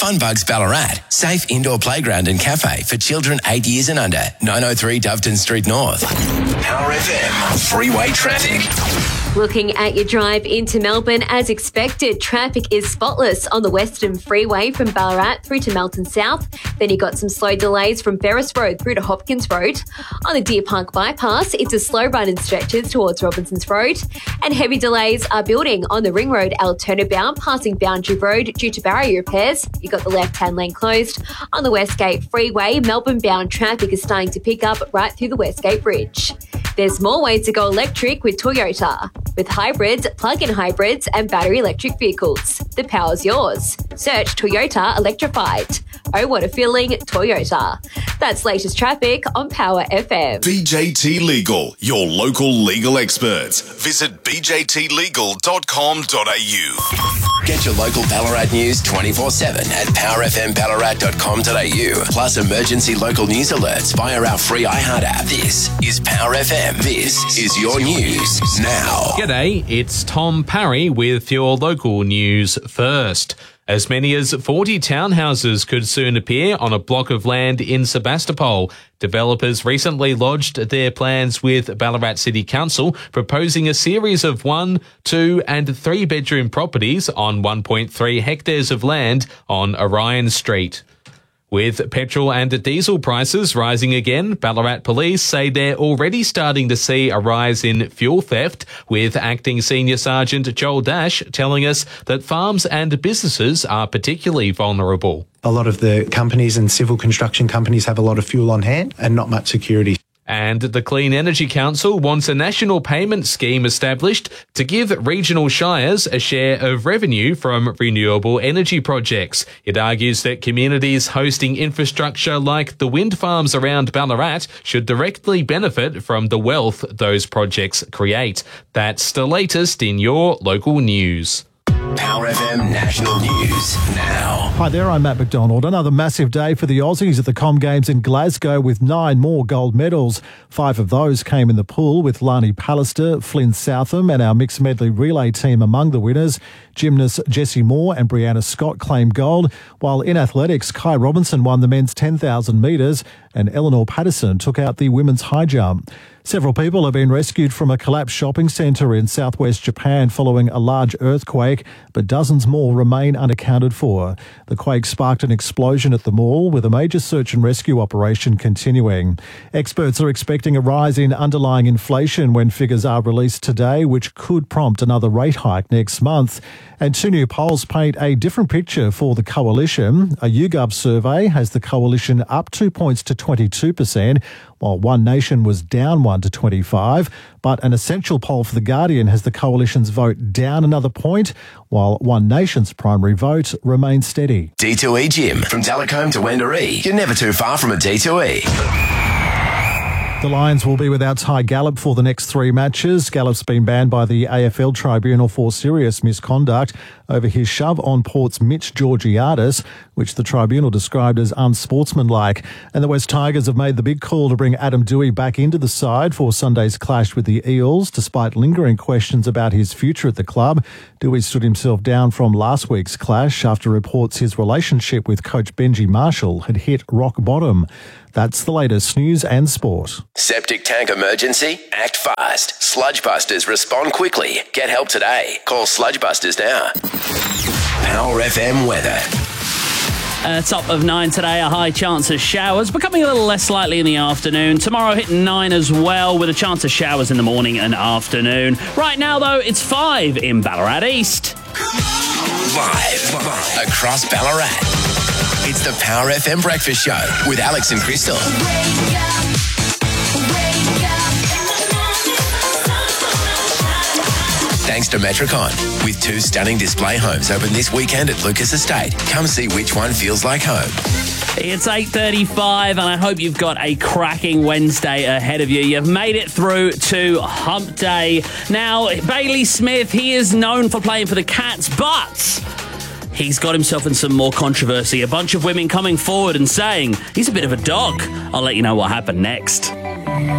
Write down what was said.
Funbugs Ballarat, safe indoor playground and cafe for children 8 years and under. 903 Doveton Street North. Power FM, freeway traffic. Looking at your drive into Melbourne, as expected, traffic is spotless on the Western Freeway from Ballarat through to Melton South. Then you got some slow delays from Ferris Road through to Hopkins Road. On the Deer Park Bypass, it's a slow run in stretches towards Robinsons Road. And heavy delays are building on the Ring Road Altona bound, passing Boundary Road due to barrier repairs. You got the left-hand lane closed. On the Westgate Freeway, Melbourne bound traffic is starting to pick up right through the Westgate Bridge. There's more ways to go electric with Toyota. With hybrids, plug-in hybrids and battery electric vehicles. The power's yours. Search Toyota Electrified. Oh, what a feeling, Toyota. That's latest traffic on Power FM. BJT Legal, your local legal experts. Visit bjtlegal.com.au. Get your local Ballarat news 24/7 at powerfmballarat.com.au. Plus emergency local news alerts via our free iHeart app. This is Power FM. This is your news now. G'day, it's Tom Parry with your local news first. As many as 40 townhouses could soon appear on a block of land in Sebastopol. Developers recently lodged their plans with Ballarat City Council, proposing a series of 1, 2 and 3 bedroom properties on 1.3 hectares of land on Orion Street. With petrol and diesel prices rising again, Ballarat Police say they're already starting to see a rise in fuel theft, with Acting Senior Sergeant Joel Dash telling us that farms and businesses are particularly vulnerable. A lot of the companies and civil construction companies have a lot of fuel on hand and not much security. And the Clean Energy Council wants a national payment scheme established to give regional shires a share of revenue from renewable energy projects. It argues that communities hosting infrastructure like the wind farms around Ballarat should directly benefit from the wealth those projects create. That's the latest in your local news. Power FM National News now. Hi there, I'm Matt McDonald. Another massive day for the Aussies at the Com Games in Glasgow with 9 more gold medals. 5 of those came in the pool with Lani Pallister, Flynn Southam and our mixed medley relay team among the winners. Gymnasts Jessie Moore and Brianna Scott claimed gold, while in athletics, Kai Robinson won the men's 10,000 metres and Eleanor Patterson took out the women's high jump. Several people have been rescued from a collapsed shopping centre in southwest Japan following a large earthquake, but dozens more remain unaccounted for. The quake sparked an explosion at the mall, with a major search and rescue operation continuing. Experts are expecting a rise in underlying inflation when figures are released today, which could prompt another rate hike next month. And 2 new polls paint a different picture for the coalition. A YouGov survey has the coalition up 2 points to 22%, while One Nation was down 1 to 25. But an Essential poll for The Guardian has the coalition's vote down another point, while One Nation's primary vote remains steady. D2E Gym. From Delacombe to Wendouree, you're never too far from a D2E. The Lions will be without Ty Gallup for the next 3 matches. Gallup's been banned by the AFL Tribunal for serious misconduct over his shove on Port's Mitch Georgiadis, which the tribunal described as unsportsmanlike. And the West Tigers have made the big call to bring Adam Doueihi back into the side for Sunday's clash with the Eels, despite lingering questions about his future at the club. Doueihi stood himself down from last week's clash after reports his relationship with coach Benji Marshall had hit rock bottom. That's the latest news and sport. Septic tank emergency? Act fast. Sludgebusters respond quickly. Get help today. Call Sludgebusters now. Power FM weather. Top of 9 today, a high chance of showers, becoming a little less likely in the afternoon. Tomorrow hitting 9 as well, with a chance of showers in the morning and afternoon. Right now, though, it's 5 in Ballarat East. Live across Ballarat. It's the Power FM Breakfast Show with Alex and Crystal. Thanks to Metricon. With 2 stunning display homes open this weekend at Lucas Estate. Come see which one feels like home. It's 8:35 and I hope you've got a cracking Wednesday ahead of you. You've made it through to Hump Day. Now, Bailey Smith, he is known for playing for the Cats, but he's got himself in some more controversy. A bunch of women coming forward and saying he's a bit of a dog. I'll let you know what happened next.